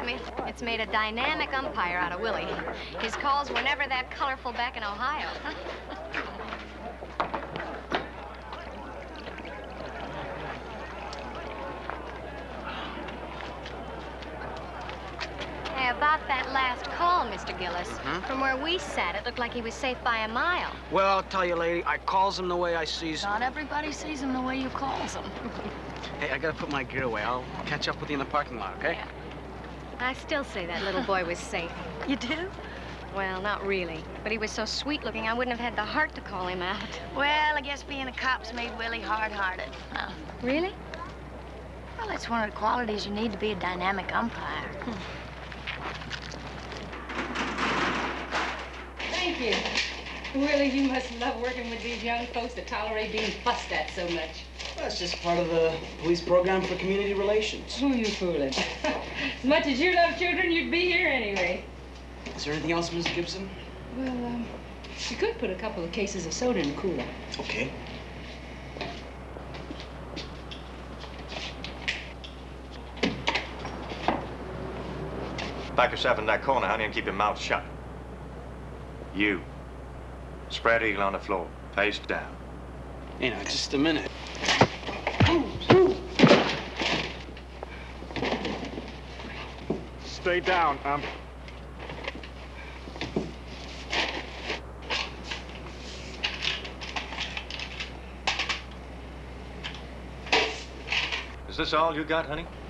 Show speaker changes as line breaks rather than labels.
Tommy. It's made a dynamic umpire out of Willie. His calls were never that colorful back in Ohio. Hey, about that last call, Mr. Gillis. From where we sat, it looked like he was safe by a mile.
Well, I'll tell you, lady, I calls him the way I sees him.
Not everybody sees him the way you calls him.
Hey, I gotta put my gear away. I'll catch up with you in the parking lot, okay?
Yeah. I still say that little boy was safe.
You do?
Well, not really. But he was so sweet-looking, I wouldn't have had the heart to call him out.
Well, I guess being a cop's made Willie hard-hearted.
Really?
Well, it's one of the qualities you need to be a dynamic umpire.
Thank you. Willie, you must love working with these young folks that tolerate being fussed at so much.
That's just part of the police program for community relations.
Who are you fooling? As much as you love children, you'd be here anyway.
Is there anything else, Miss Gibson?
Well, you could put a couple of cases of soda in the cooler.
Okay.
Back yourself in that corner, honey, and keep your mouth shut. You. Spread eagle on the floor, face down.
You know, just a minute.
Stay down,
Is this all you got, honey?